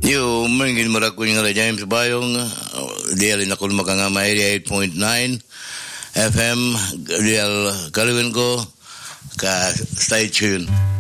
Yo, mungkin marakunya ngala James Bayong, dia lina kul makangama 88.9 FM, dia kalawin ko, ka stay tuned.